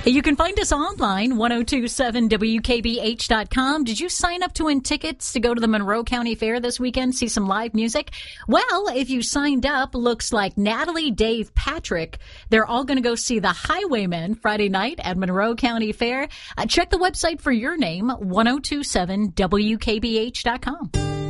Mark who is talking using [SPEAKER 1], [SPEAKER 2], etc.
[SPEAKER 1] You can find us online, 1027WKBH.com. Did you sign up to win tickets to go to the Monroe County Fair this weekend, see some live music? Well, if you signed up, looks like Natalie, Dave, Patrick, they're all going to go see the Highwaymen Friday night at Monroe County Fair. Check the website for your name, 1027WKBH.com.